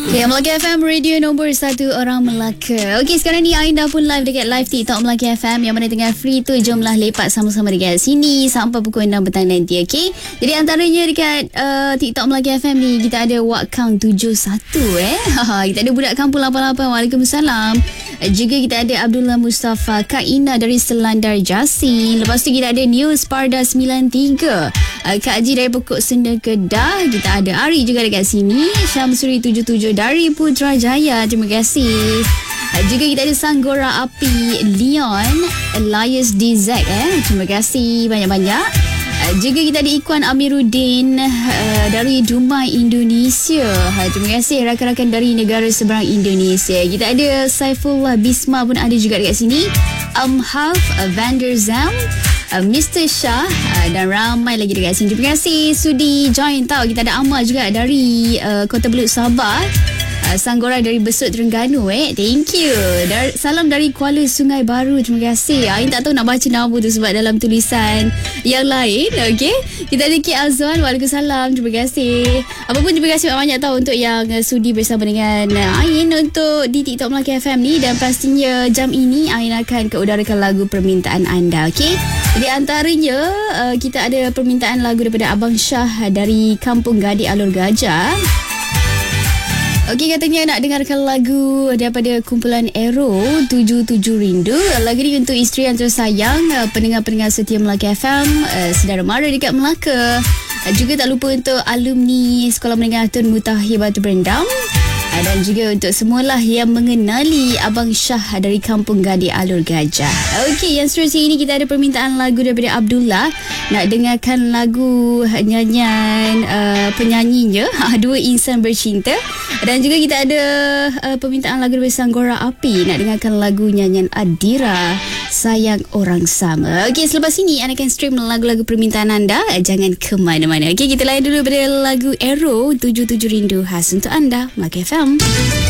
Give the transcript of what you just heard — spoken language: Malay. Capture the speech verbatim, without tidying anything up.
Okay, Melaka F M, radio nombor satu orang Melaka. Okay, sekarang ni Ain dah pun live dekat live TikTok Melaka F M. Yang mana tengah free tu, jomlah lepak sama-sama dekat sini sampai pukul enam petang nanti, okay? Jadi antaranya dekat uh, TikTok Melaka F M ni, kita ada Wak Kang tujuh satu eh. Kita ada Budak Kampung lapan lapan, Waalaikumsalam. Juga kita ada Abdullah Mustafa, Kak Ina dari Selandar Jasin. Lepas tu kita ada News Parda sembilan tiga, Kak Haji dari Pokok Senda Kedah. Kita ada Ari juga dekat sini, Syamsuri tujuh tujuh dari Putrajaya. Terima kasih. Juga kita ada Sanggora Api Leon Elias D Z eh. Terima kasih banyak-banyak. Juga kita ada Ikuan Amiruddin uh, dari Dumai, Indonesia. Terima kasih rakan-rakan dari negara seberang Indonesia. Kita ada Saifullah Bisma pun ada juga dekat sini. Amhaf uh, Van der Zam, uh, mister Shah uh, dan ramai lagi dekat sini. Terima kasih sudi join tau. Kita ada Amal juga dari uh, Kota Belud, Sabah. Sanggora dari Besut, Terengganu eh. Thank you. Dar- Salam dari Kuala Sungai Baru. Terima kasih. Ain tak tahu nak baca nama tu sebab dalam tulisan yang lain. Okay, kita ada Ki Azwan. Waalaikumsalam. Terima kasih. Apapun, terima kasih banyak tahu untuk yang uh, sudi bersama dengan uh, Ain untuk di TikTok Melaka F M ni. Dan pastinya jam ini Ain akan keudarakan lagu permintaan anda. Okay, jadi antaranya uh, kita ada permintaan lagu daripada Abang Syah dari Kampung Gadik Alur Gajah. Okey, katanya nak dengarkan lagu daripada kumpulan Aero, tujuh tujuh Rindu. Lagu ni untuk isteri yang tersayang, pendengar-pendengar setia Melaka F M, saudara mara dekat Melaka. Juga tak lupa untuk alumni Sekolah Menengah Tun Mutahir Batu Berendam. Dan juga untuk semualah yang mengenali Abang Syah dari Kampung Gadik Alur Gajah. Okey, yang seterusnya ini kita ada permintaan lagu daripada Abdullah. Nak dengarkan lagu nyanyian uh, penyanyinya, Dua Insan Bercinta. Dan juga kita ada uh, permintaan lagu daripada Sanggora Api. Nak dengarkan lagu nyanyian Adira, Sayang Orang Sama. Okey, selepas ini anda akan stream lagu-lagu permintaan anda. Jangan ke mana-mana. Okey, kita layan dulu pada lagu Aero, tujuh tujuh Rindu, khas untuk anda, Melaka F M.